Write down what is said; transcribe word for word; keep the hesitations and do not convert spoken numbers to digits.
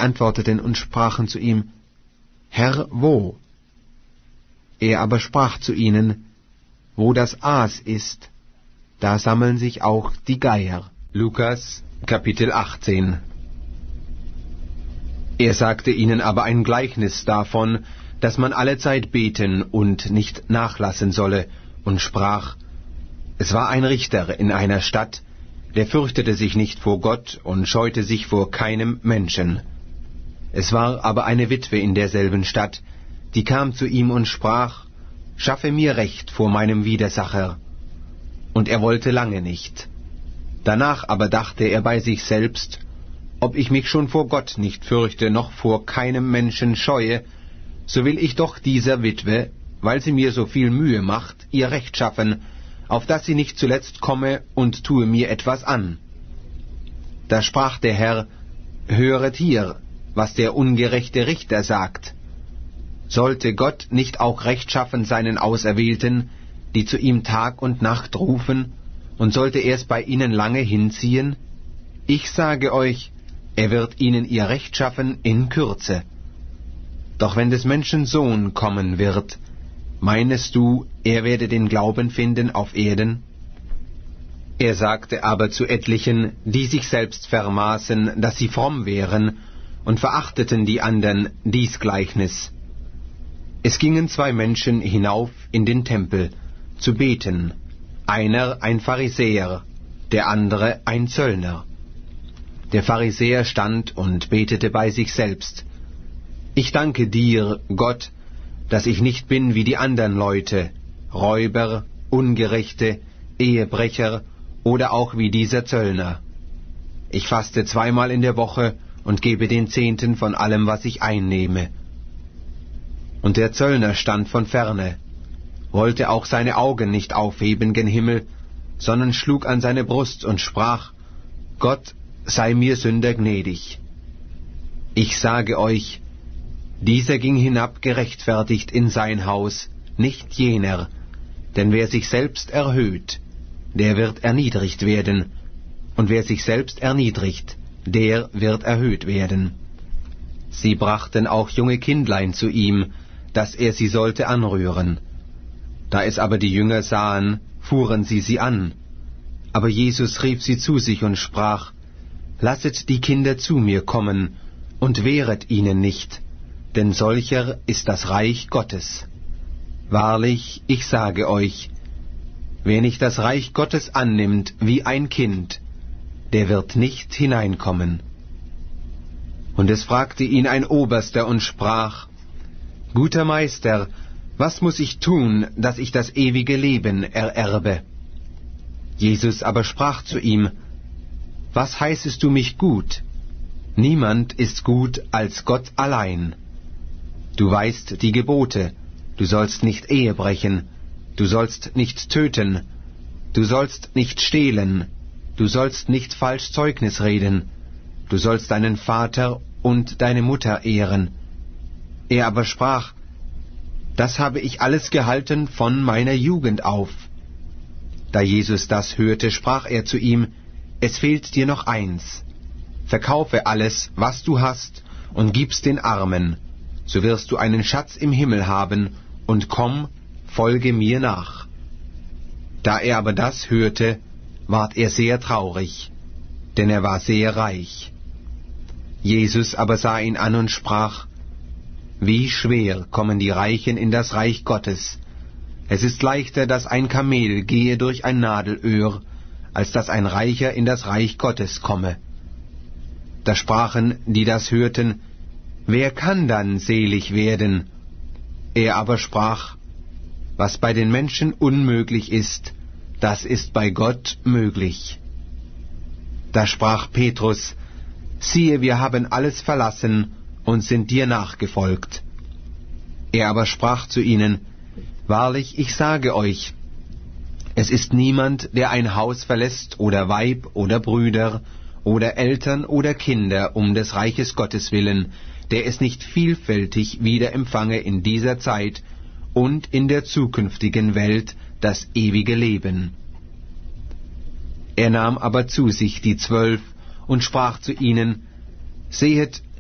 antworteten und sprachen zu ihm: Herr, wo? Er aber sprach zu ihnen: Wo das Aas ist, da sammeln sich auch die Geier. Lukas, Kapitel achtzehn. Er sagte ihnen aber ein Gleichnis davon, dass man allezeit beten und nicht nachlassen solle, und sprach: Es war ein Richter in einer Stadt, der fürchtete sich nicht vor Gott und scheute sich vor keinem Menschen. Es war aber eine Witwe in derselben Stadt, die kam zu ihm und sprach: Schaffe mir Recht vor meinem Widersacher. Und er wollte lange nicht. Danach aber dachte er bei sich selbst: Ob ich mich schon vor Gott nicht fürchte, noch vor keinem Menschen scheue, so will ich doch dieser Witwe, weil sie mir so viel Mühe macht, ihr Recht schaffen, auf dass sie nicht zuletzt komme und tue mir etwas an. Da sprach der Herr: Höret hier, was der ungerechte Richter sagt. Sollte Gott nicht auch Recht schaffen seinen Auserwählten, die zu ihm Tag und Nacht rufen, und sollte er es bei ihnen lange hinziehen? Ich sage euch, er wird ihnen ihr Recht schaffen in Kürze. Doch wenn des Menschen Sohn kommen wird, meinest du, er werde den Glauben finden auf Erden? Er sagte aber zu etlichen, die sich selbst vermaßen, dass sie fromm wären, und verachteten die andern, dies Gleichnis. Es gingen zwei Menschen hinauf in den Tempel, zu beten, einer ein Pharisäer, der andere ein Zöllner. Der Pharisäer stand und betete bei sich selbst: Ich danke dir, Gott, dass ich nicht bin wie die andern Leute, Räuber, Ungerechte, Ehebrecher oder auch wie dieser Zöllner. Ich faste zweimal in der Woche und gebe den Zehnten von allem, was ich einnehme. Und der Zöllner stand von ferne, wollte auch seine Augen nicht aufheben gen Himmel, sondern schlug an seine Brust und sprach: Gott, sei mir Sünder gnädig. Ich sage euch, dieser ging hinab gerechtfertigt in sein Haus, nicht jener, denn wer sich selbst erhöht, der wird erniedrigt werden, und wer sich selbst erniedrigt, der wird erhöht werden. Sie brachten auch junge Kindlein zu ihm, dass er sie sollte anrühren. Da es aber die Jünger sahen, fuhren sie sie an. Aber Jesus rief sie zu sich und sprach: Lasset die Kinder zu mir kommen, und wehret ihnen nicht, denn solcher ist das Reich Gottes. Wahrlich, ich sage euch, wer nicht das Reich Gottes annimmt wie ein Kind, der wird nicht hineinkommen. Und es fragte ihn ein Oberster und sprach: Guter Meister, was muß ich tun, dass ich das ewige Leben ererbe? Jesus aber sprach zu ihm: Was heißest du mich gut? Niemand ist gut als Gott allein. Du weißt die Gebote: Du sollst nicht Ehe brechen, du sollst nicht töten, du sollst nicht stehlen, du sollst nicht falsch Zeugnis reden, du sollst deinen Vater und deine Mutter ehren. Er aber sprach: Das habe ich alles gehalten von meiner Jugend auf. Da Jesus das hörte, sprach er zu ihm: Es fehlt dir noch eins. Verkaufe alles, was du hast, und gib's den Armen, so wirst du einen Schatz im Himmel haben, und komm, folge mir nach. Da er aber das hörte, ward er sehr traurig, denn er war sehr reich. Jesus aber sah ihn an und sprach: Wie schwer kommen die Reichen in das Reich Gottes. Es ist leichter, dass ein Kamel gehe durch ein Nadelöhr, als dass ein Reicher in das Reich Gottes komme. Da sprachen, die das hörten: Wer kann dann selig werden? Er aber sprach: Was bei den Menschen unmöglich ist, das ist bei Gott möglich. Da sprach Petrus: Siehe, wir haben alles verlassen und sind dir nachgefolgt. Er aber sprach zu ihnen: Wahrlich, ich sage euch, es ist niemand, der ein Haus verlässt oder Weib oder Brüder oder Eltern oder Kinder um des Reiches Gottes willen, der es nicht vielfältig wieder empfange in dieser Zeit und in der zukünftigen Welt das ewige Leben. Er nahm aber zu sich die Zwölf und sprach zu ihnen: Sehet,